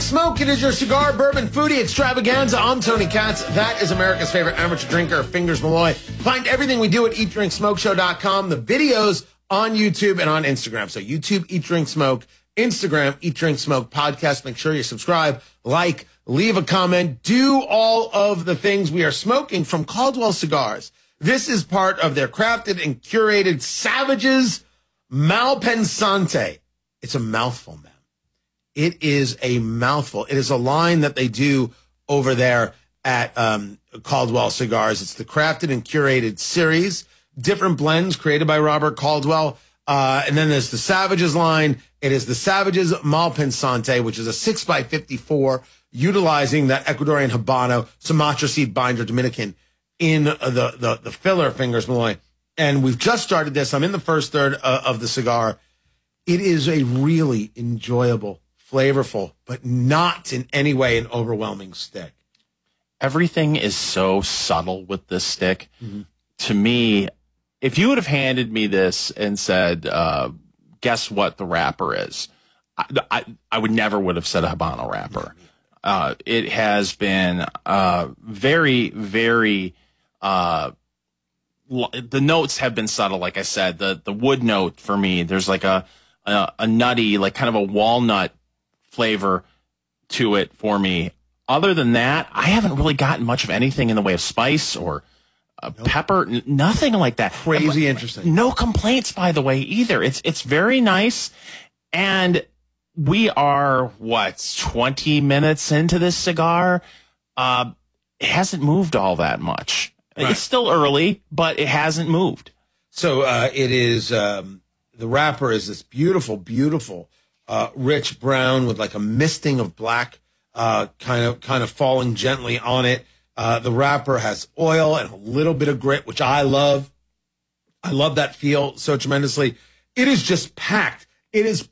Drink Smoke. It is your cigar bourbon foodie extravaganza. I'm Tony Katz. That is America's favorite amateur drinker, Fingers Malloy. Find everything we do at EatDrinkSmokeShow.com. The videos on YouTube and on Instagram. So YouTube, Eat Drink Smoke. Instagram, Eat Drink Smoke Podcast. Make sure you subscribe, like, leave a comment. Do all of the things we are smoking from Caldwell Cigars. This is part of their crafted and curated Savages Malpensante. It's a mouthful, man. It is a mouthful. It is a line that they do over there at Caldwell Cigars. It's the crafted and curated series, different blends created by Robert Caldwell. And then there's the Savages line. It is the Savages Malpensante, which is a 6x54, utilizing that Ecuadorian Habano, Sumatra seed binder Dominican in the filler, Fingers Malloy. And we've just started this. I'm in the first third of the cigar. It is a really enjoyable, flavorful, but not in any way an overwhelming stick. Everything is so subtle with this stick. Mm-hmm. To me, if you would have handed me this and said, guess what the wrapper is, I would never would have said a Habano wrapper. It has been very, very, the notes have been subtle. Like I said, the wood note for me, there's like a nutty, like kind of a walnut flavor to it for me. Other than that, I haven't really gotten much of anything in the way of spice or pepper, nothing like that. Crazy interesting. No complaints, by the way, either. It's very nice. And we are, 20 minutes into this cigar? It hasn't moved all that much. Right. It's still early, but it hasn't moved. So it is, the wrapper is this beautiful, beautiful, rich brown with like a misting of black, kind of falling gently on it. The wrapper has oil and a little bit of grit, which I love. I love that feel so tremendously. It is just packed. It is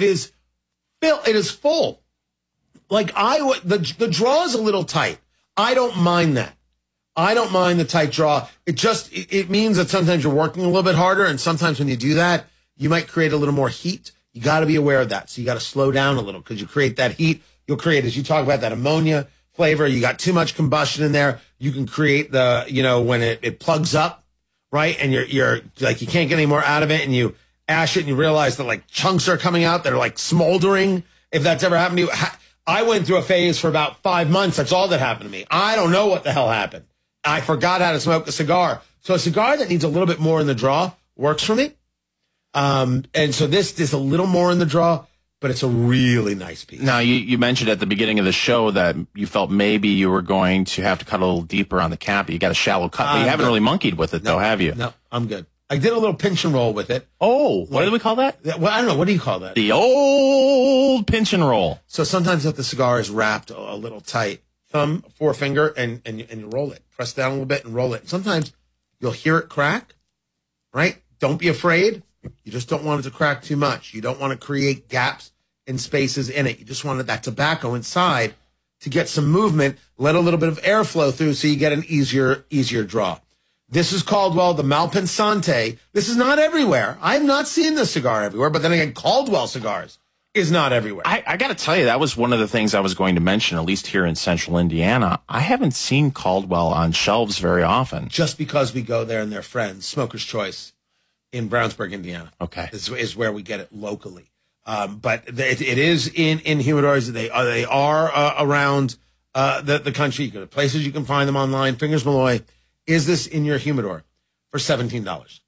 full. Like the draw is a little tight. I don't mind that. I don't mind the tight draw. It means that sometimes you're working a little bit harder, and sometimes when you do that, you might create a little more heat. You got to be aware of that. So you got to slow down a little because you create that heat. You'll create, as you talk about, that ammonia flavor. You got too much combustion in there. You can create when it plugs up, right? And you're like, you can't get any more out of it, and you ash it and you realize that like chunks are coming out that are like smoldering. If that's ever happened to you, I went through a phase for about 5 months. That's all that happened to me. I don't know what the hell happened. I forgot how to smoke a cigar. So a cigar that needs a little bit more in the draw works for me. And so this is a little more in the draw, but it's a really nice piece. Now, you mentioned at the beginning of the show that you felt maybe you were going to have to cut a little deeper on the cap. You got a shallow cut, but you haven't really monkeyed with it, though, have you? No, I'm good. I did a little pinch and roll with it. Oh, what do we call that? Well, I don't know. What do you call that? The old pinch and roll. So sometimes if the cigar is wrapped a little tight, thumb, forefinger, and you roll it. Press down a little bit and roll it. Sometimes you'll hear it crack, right? Don't be afraid. You just don't want it to crack too much. You don't want to create gaps and spaces in it. You just wanted that tobacco inside to get some movement, let a little bit of airflow through so you get an easier draw. This is Caldwell, the Malpensante. This is not everywhere. I've not seen this cigar everywhere, but then again, Caldwell cigars is not everywhere. I got to tell you, that was one of the things I was going to mention, at least here in central Indiana. I haven't seen Caldwell on shelves very often. Just because we go there and they're friends. Smoker's Choice in Brownsburg, Indiana. Okay. Is where we get it locally. But it is in humidors. They are around the country. You go to places you can find them online. Fingers Malloy, is this in your humidor for $17?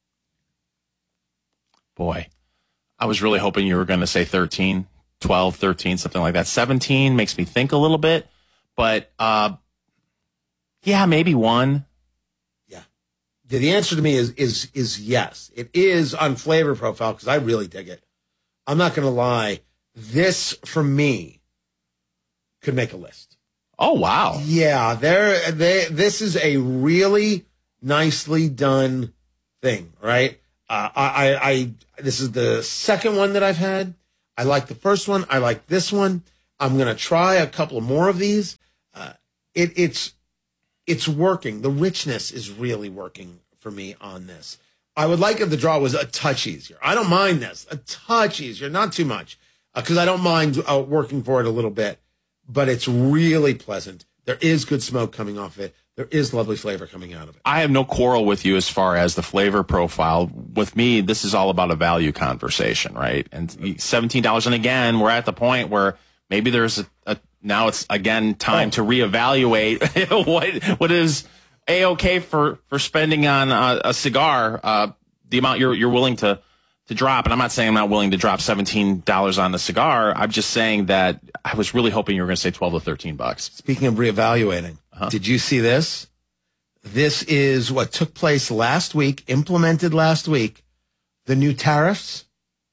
Boy, I was really hoping you were going to say 13, 12, 13, something like that. 17 makes me think a little bit, but yeah, maybe one. Yeah. The answer to me is yes. It is on flavor profile because I really dig it. I'm not going to lie. This, for me, could make a list. Oh, wow. Yeah, this is a really nicely done thing, right? This is the second one that I've had. I like the first one. I like this one. I'm going to try a couple more of these. It's working. The richness is really working for me on this. I would like if the draw was a touch easier. I don't mind this. A touch easier, not too much, because I don't mind working for it a little bit. but it's really pleasant. There is good smoke coming off it. There is lovely flavor coming out of it. I have no quarrel with you as far as the flavor profile. With me, this is all about a value conversation, right? And $17, and again, we're at the point where maybe there's now it's again time to reevaluate what is A-okay for spending on a cigar, the amount you're willing to drop. And I'm not saying I'm not willing to drop $17 on the cigar. I'm just saying that I was really hoping you were going to say $12 to $13. Speaking of reevaluating, did you see this? This is what took place last week, implemented last week. The new tariffs.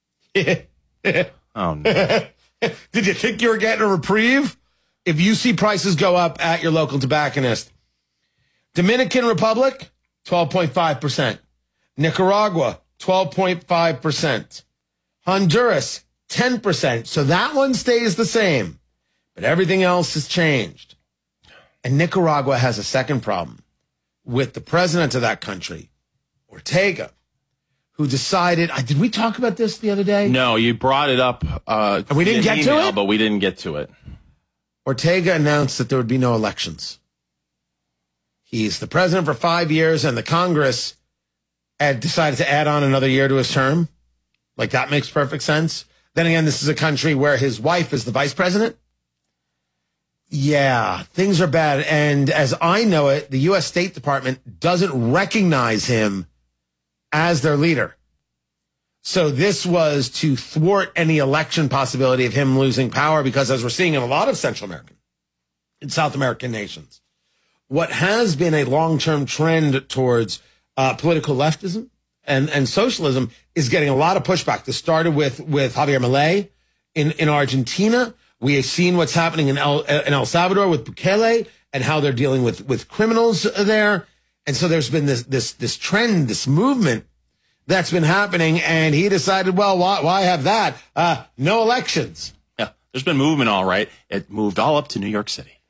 Oh, no. Did you think you were getting a reprieve? If you see prices go up at your local tobacconist. Dominican Republic, 12.5%. Nicaragua, 12.5%. Honduras, 10%. So that one stays the same. But everything else has changed. And Nicaragua has a second problem with the president of that country, Ortega, who decided, did we talk about this the other day? No, you brought it up. And we didn't get to it? But we didn't get to it. Ortega announced that there would be no elections. He's the president for 5 years, and the Congress had decided to add on another year to his term. Like, that makes perfect sense. Then again, this is a country where his wife is the vice president. Yeah, things are bad. And as I know it, the U.S. State Department doesn't recognize him as their leader. So this was to thwart any election possibility of him losing power, because as we're seeing in a lot of Central American and South American nations, what has been a long-term trend towards political leftism and socialism is getting a lot of pushback. This started with Javier Milei in Argentina. We have seen what's happening in El Salvador with Bukele and how they're dealing with criminals there. And so there's been this trend, this movement that's been happening. And he decided, well, why have that? No elections. Yeah, there's been movement, all right. It moved all up to New York City.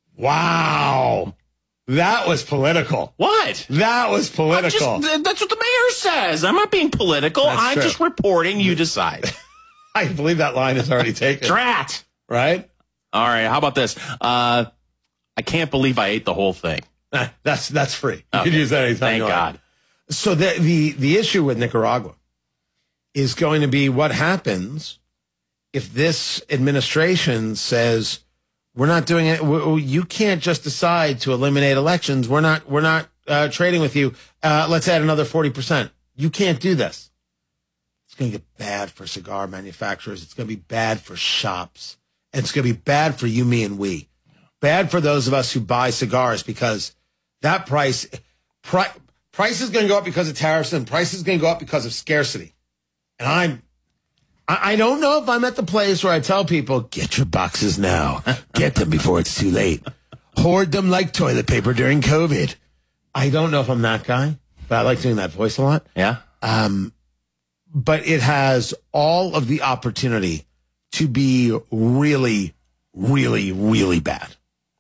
Wow. That was political. What? That was political. That's what the mayor says. I'm not being political. I'm just reporting. You decide. I believe that line is already taken. Drat. Right? All right. How about this? I can't believe I ate the whole thing. That's free. You can use that anytime Thank you want. God. So the issue with Nicaragua is going to be what happens if this administration says, we're not doing it. You can't just decide to eliminate elections. We're not trading with you. Let's add another 40%. You can't do this. It's going to get bad for cigar manufacturers. It's going to be bad for shops. And it's going to be bad for you, me, and we. Bad for those of us who buy cigars, because that price is going to go up because of tariffs, and price is going to go up because of scarcity. And I don't know if I'm at the place where I tell people, get your boxes now. Get them before it's too late. Hoard them like toilet paper during COVID. I don't know if I'm that guy, but I like doing that voice a lot. Yeah. But it has all of the opportunity to be really, really, really bad.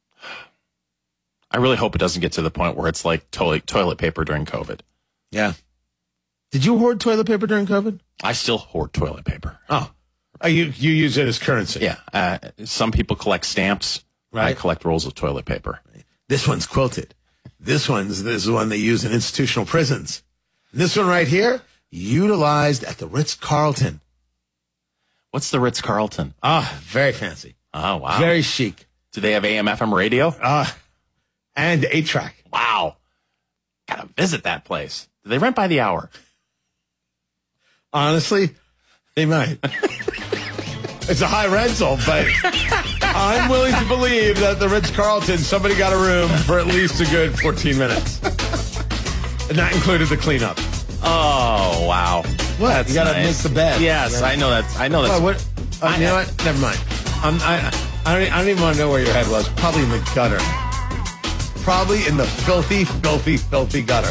I really hope it doesn't get to the point where it's like toilet paper during COVID. Yeah. Did you hoard toilet paper during COVID? I still hoard toilet paper. Oh, you use it as currency. Yeah. Some people collect stamps. Right. I collect rolls of toilet paper. This one's quilted. This is one they use in institutional prisons. This one right here, utilized at the Ritz-Carlton. What's the Ritz-Carlton? Very fancy. Oh, wow. Very chic. Do they have AM/FM radio? And 8-track. Wow. Gotta visit that place. Do they rent by the hour? Honestly, they might. It's a high rental, but I'm willing to believe that the Ritz-Carlton, somebody got a room for at least a good 14 minutes. And that included the cleanup. Oh, wow. What? That's you gotta nice. make the bed. Yes, I know that's. You know what? Never mind. I don't even want to know where your head was. Probably in the gutter. Probably in the filthy, filthy, filthy gutter.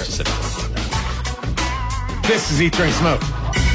This is Eat, Drink, Smoke.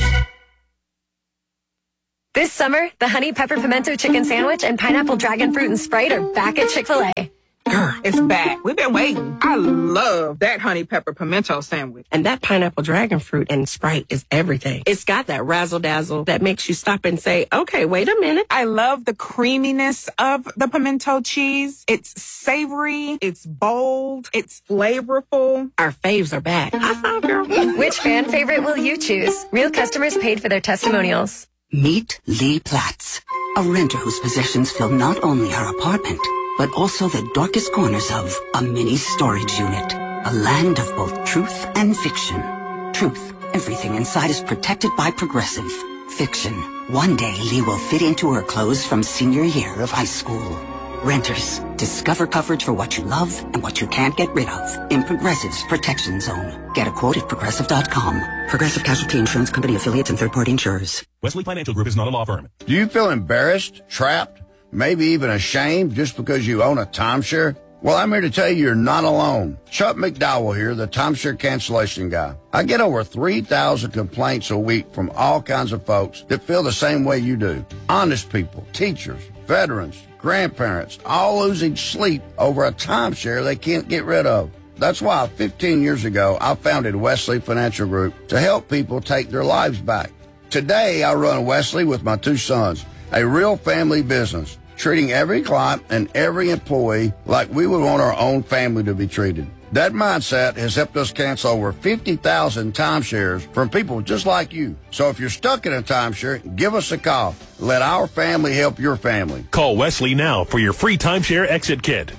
This summer, the Honey Pepper Pimento Chicken Sandwich and Pineapple Dragon Fruit and Sprite are back at Chick-fil-A. Girl, it's back. We've been waiting. I love that honey pepper pimento sandwich. And that pineapple dragon fruit and Sprite is everything. It's got that razzle dazzle that makes you stop and say, okay, wait a minute. I love the creaminess of the pimento cheese. It's savory. It's bold. It's flavorful. Our faves are back. I found girl. Which fan favorite will you choose? Real customers paid for their testimonials. Meet Lee Platts, a renter whose possessions fill not only her apartment, but also the darkest corners of a mini storage unit. A land of both truth and fiction. Truth, everything inside is protected by Progressive. Fiction, one day Lee will fit into her clothes from senior year of high school. Renters, discover coverage for what you love and what you can't get rid of in Progressive's Protection Zone. Get a quote at Progressive.com. Progressive Casualty Insurance Company affiliates and third-party insurers. Wesley Financial Group is not a law firm. Do you feel embarrassed, trapped, maybe even ashamed just because you own a timeshare? Well, I'm here to tell you you're not alone. Chuck McDowell here, the timeshare cancellation guy. I get over 3,000 complaints a week from all kinds of folks that feel the same way you do. Honest people, teachers, veterans, grandparents, all losing sleep over a timeshare they can't get rid of. That's why 15 years ago, I founded Wesley Financial Group to help people take their lives back. Today, I run Wesley with my two sons, a real family business, treating every client and every employee like we would want our own family to be treated. That mindset has helped us cancel over 50,000 timeshares from people just like you. So if you're stuck in a timeshare, give us a call. Let our family help your family. Call Wesley now for your free timeshare exit kit.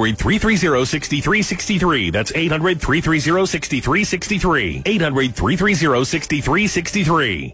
800-330-6363. That's 800-330-6363. 800-330-6363.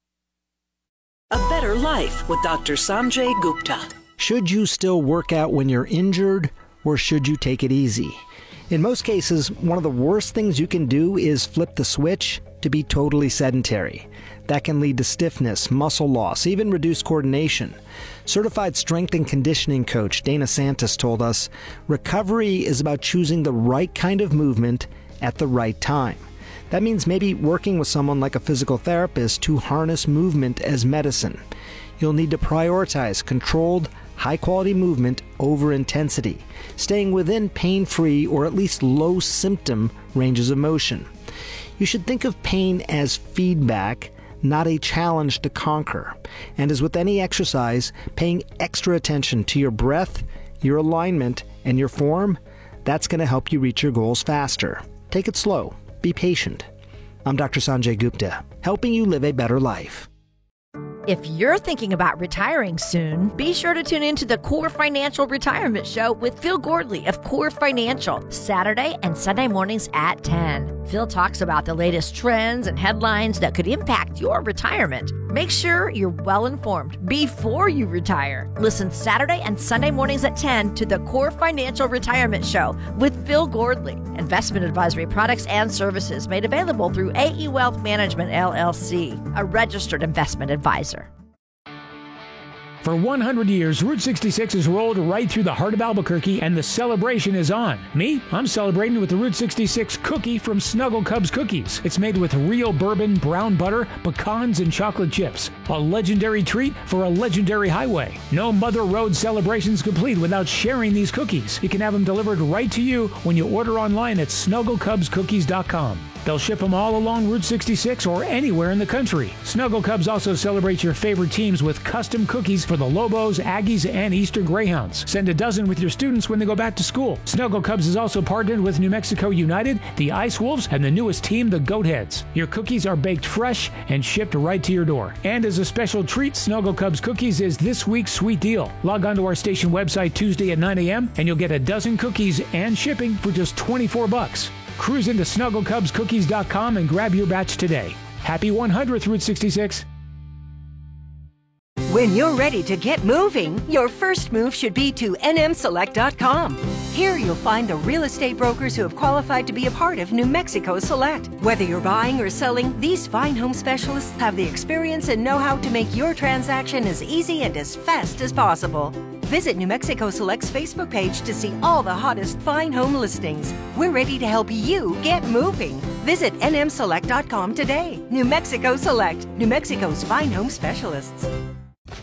A Better Life with Dr. Sanjay Gupta. Should you still work out when you're injured, or should you take it easy? In most cases, one of the worst things you can do is flip the switch to be totally sedentary. That can lead to stiffness, muscle loss, even reduced coordination. Certified strength and conditioning coach Dana Santos told us, recovery is about choosing the right kind of movement at the right time. That means maybe working with someone like a physical therapist to harness movement as medicine. You'll need to prioritize controlled, high-quality movement over intensity, staying within pain-free or at least low-symptom ranges of motion. You should think of pain as feedback, not a challenge to conquer. And as with any exercise, paying extra attention to your breath, your alignment, and your form, that's going to help you reach your goals faster. Take it slow. Be patient. I'm Dr. Sanjay Gupta, helping you live a better life. If you're thinking about retiring soon, be sure to tune into the Core Financial Retirement Show with Phil Gordley of Core Financial, Saturday and Sunday mornings at 10. Phil talks about the latest trends and headlines that could impact your retirement. Make sure you're well informed before you retire. Listen Saturday and Sunday mornings at 10 to the Core Financial Retirement Show with Phil Gordley. Investment advisory products and services made available through AE Wealth Management, LLC, a registered investment advisor. For 100 years, Route 66 has rolled right through the heart of Albuquerque, and the celebration is on. Me, I'm celebrating with the Route 66 cookie from Snuggle Cubs Cookies. It's made with real bourbon, brown butter, pecans, and chocolate chips. A legendary treat for a legendary highway. No Mother Road celebration's complete without sharing these cookies. You can have them delivered right to you when you order online at SnuggleCubsCookies.com. They'll ship them all along Route 66 or anywhere in the country. Snuggle Cubs also celebrates your favorite teams with custom cookies for the Lobos, Aggies, and Eastern Greyhounds. Send a dozen with your students when they go back to school. Snuggle Cubs is also partnered with New Mexico United, the Ice Wolves, and the newest team, the Goatheads. Your cookies are baked fresh and shipped right to your door. And as a special treat, Snuggle Cubs Cookies is this week's sweet deal. Log on to our station website Tuesday at 9 a.m. and you'll get a dozen cookies and shipping for just $24. Cruise into SnuggleCubsCookies.com and grab your batch today. Happy 100th Route 66. When you're ready to get moving, your first move should be to nmselect.com. Here you'll find the real estate brokers who have qualified to be a part of New Mexico Select. Whether you're buying or selling, these fine home specialists have the experience and know-how to make your transaction as easy and as fast as possible. Visit New Mexico Select's Facebook page to see all the hottest fine home listings. We're ready to help you get moving. Visit nmselect.com today. New Mexico Select, New Mexico's fine home specialists.